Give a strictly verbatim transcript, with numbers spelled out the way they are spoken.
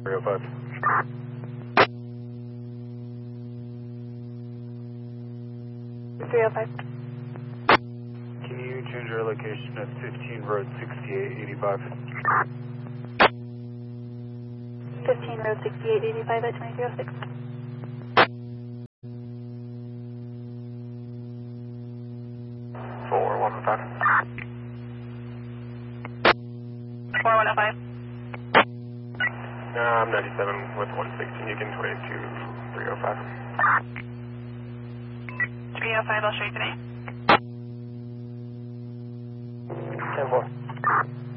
three oh five. three oh five. Can you change our location at fifteen Road sixty-eight eighty-five? fifteen Road sixty-eight eighty-five at twenty-three oh six. four one oh five. four one oh five. No, I'm ninety-seven with one sixteen. You can sway to three oh five. three oh five, I'll show you today. ten four.